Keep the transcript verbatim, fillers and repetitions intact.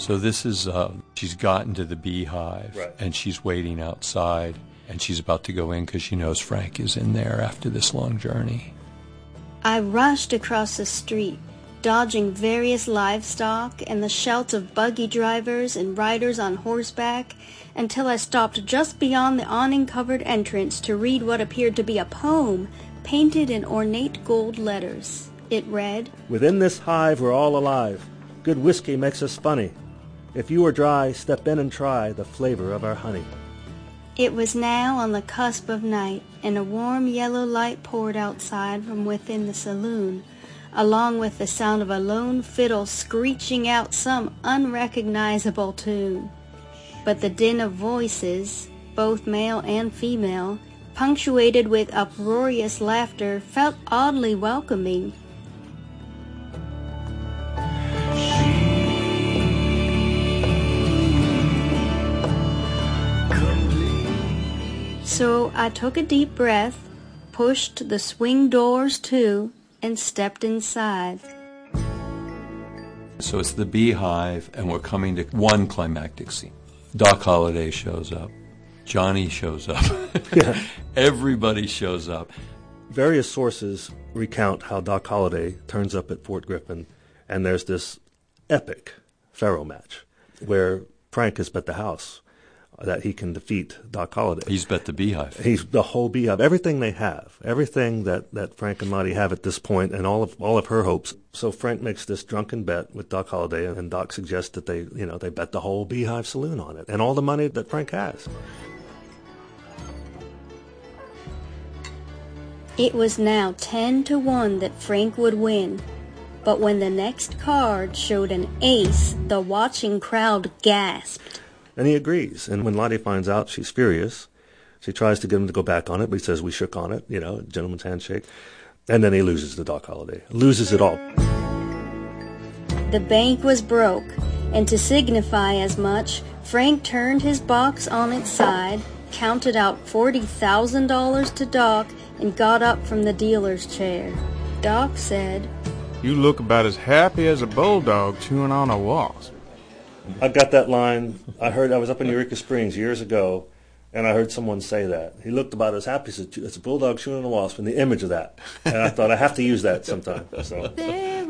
So this is, uh, she's gotten to the beehive, right. and she's waiting outside, and she's about to go in because she knows Frank is in there after this long journey. I rushed across the street, dodging various livestock and the shouts of buggy drivers and riders on horseback, until I stopped just beyond the awning-covered entrance to read what appeared to be a poem painted in ornate gold letters. It read, "Within this hive we're all alive. Good whiskey makes us funny. If you are dry, step in and try the flavor of our honey." It was now on the cusp of night, and a warm yellow light poured outside from within the saloon, along with the sound of a lone fiddle screeching out some unrecognizable tune. But the din of voices, both male and female, punctuated with uproarious laughter, felt oddly welcoming. So I took a deep breath, pushed the swing doors to, and stepped inside. So it's the beehive, and we're coming to one climactic scene. Doc Holliday shows up. Johnny shows up. Yeah. Everybody shows up. Various sources recount how Doc Holliday turns up at Fort Griffin, and there's this epic pharaoh match where Frank has bet the house that he can defeat Doc Holliday. He's bet the beehive. He's the whole beehive, everything they have, everything that, that Frank and Lottie have at this point, and all of all of her hopes. So Frank makes this drunken bet with Doc Holliday, and Doc suggests that they, you know, they bet the whole beehive saloon on it, and all the money that Frank has. It was now ten to one that Frank would win, but when the next card showed an ace, the watching crowd gasped. And he agrees. And when Lottie finds out, she's furious. She tries to get him to go back on it, but he says, "We shook on it," you know, gentleman's handshake. And then he loses to Doc Holliday. Loses it all. The bank was broke, and to signify as much, Frank turned his box on its side, counted out forty thousand dollars to Doc, and got up from the dealer's chair. Doc said, "You look about as happy as a bulldog chewing on a wasp." I've got that line. I heard I was up in Eureka Springs years ago, and I heard someone say that. He looked about as happy as a, as a bulldog chewing on a wasp, and the image of that. And I thought I have to use that sometime. So.